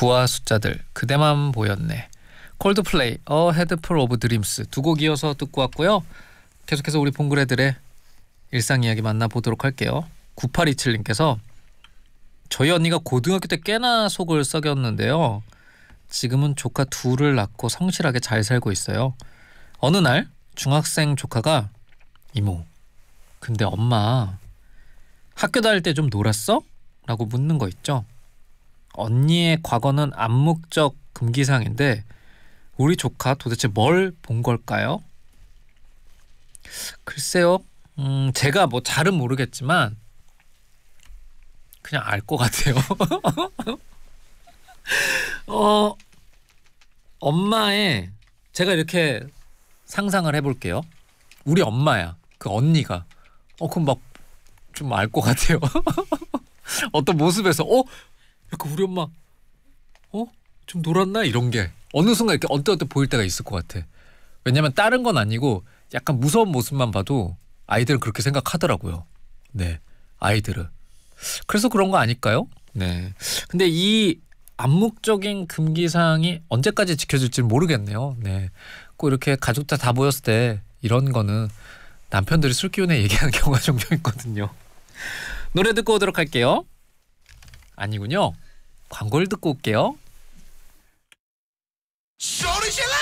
부와 숫자들 그대만 보였네. 콜드플레이 A Head Full of Dreams 두 곡 이어서 듣고 왔고요. 계속해서 우리 봉그레들의 일상 이야기 만나보도록 할게요. 9827님께서 저희 언니가 고등학교 때 꽤나 속을 썩였는데요. 지금은 조카 둘을 낳고 성실하게 잘 살고 있어요. 어느 날 중학생 조카가 이모, 근데 엄마 학교 다닐 때 좀 놀았어? 라고 묻는 거 있죠. 언니의 과거는 암묵적 금기사항인데 우리 조카 도대체 뭘 본 걸까요? 글쎄요. 제가 뭐 잘은 모르겠지만 그냥 알 것 같아요. 엄마의 제가 이렇게 상상을 해볼게요. 우리 엄마야. 그 언니가 그럼 막 좀 알 것 같아요. 어떤 모습에서 약간 우리 엄마 좀 놀았나 이런 게 어느 순간 이렇게 언뜻 보일 때가 있을 것 같아. 왜냐면 다른 건 아니고 약간 무서운 모습만 봐도 아이들은 그렇게 생각하더라고요. 네, 아이들은. 그래서 그런 거 아닐까요? 네. 근데 이 암묵적인 금기사항이 언제까지 지켜질지 모르겠네요. 네. 꼭 이렇게 가족들 다 모였을 때 이런 거는 남편들이 술 기운에 얘기하는 경우가 종종 있거든요. 노래 듣고 오도록 할게요. 아니군요. 광고를 듣고 올게요.